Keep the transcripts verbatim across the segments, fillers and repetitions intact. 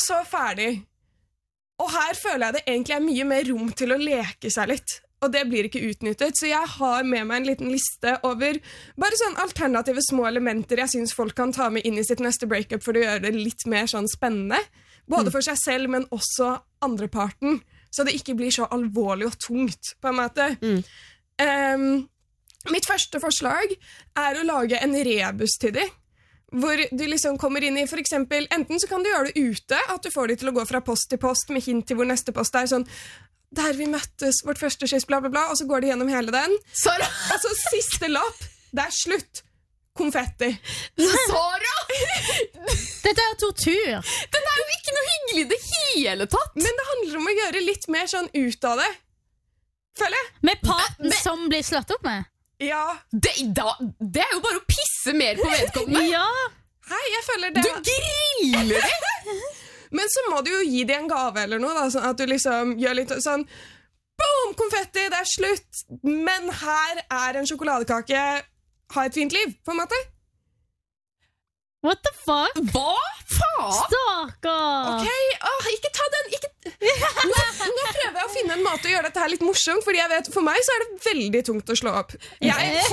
så ferdig. Og her føler jeg det egentlig er mye mer rom til å leke seg litt. Og det blir ikke utnyttet, så jeg har med meg en liten liste over bare sånn alternative små elementer jeg synes folk kan ta med inn i sitt neste breakup for å gjøre det litt mer sånn spennende. Både for seg selv, men også andre parten. Så det ikke blir så alvorlig og tungt, på en måte. Mm. Um, mitt første forslag er å lage en rebus til dem. Hvor du liksom kommer inn i, for eksempel, enten så kan du gjøre det ute, at du får dem til å gå fra post til post med hint til hvor neste post er, sånn, der vi møttes, vårt første kyss, bla bla bla, og så går de gjennom hele den. Sara! Og så siste lapp, det er slutt. Konfetti. Sara! Dette er tortur. Dette er jo ikke noe hyggelig det hele tatt. Men det handler om å gjøre litt mer sånn ut av det. Føler jeg? Med parten som blir slått opp med? Ja. Det, da, det er jo bare å pisse mer på vedkommende. Ja. Hei, jeg føler det. Du griller det. Men så må du jo gi det en gave eller noe, da, sånn at du liksom gjør litt sånn, boom, konfetti, det er slutt, men her er en sjokoladekake, ha et fint liv, på en måte. What the fuck? Hva faen? Stakkar. Ok, åh, ikke ta den, ikke... Nå, nå prøver jeg å finne en måte å gjøre dette her litt morsomt, fordi jeg vet, for meg så er det veldig tungt å slå opp. Jeg...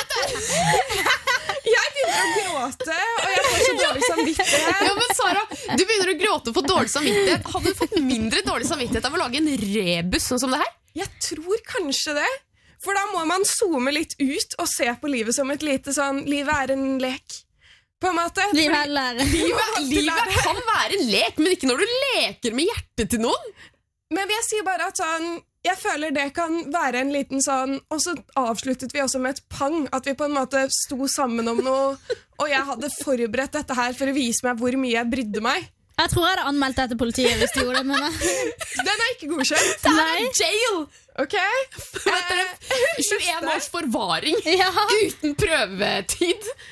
Jeg begynner å gråte, og jeg får så dårlig samvittighet. Ja, men Sara, du begynner å gråte og få dårlig samvittighet. Hadde du fått mindre dårlig samvittighet av å lage en rebus sånn som det her? Jeg tror kanskje det. For da må man zoome litt ut og se på livet som et lite sånn, livet er en lek. På en måte. Livet er lære. Livet, livet kan være en lek, men ikke når du leker med hjertet til noen. Men jeg sier bare at sånn, jeg føler det kan være en liten sånn, og så avsluttet vi også med et pang, at vi på en måte sto sammen om noe, og jeg hadde forberedt dette her for å vise meg hvor mye jeg brydde meg. Jeg tror jeg hadde anmeldt det til politiet hvis de gjorde det med meg. Den er ikke godkjent. Det er jail! Ok. Eh, tjueen års forvaring Ja. uten prøvetid.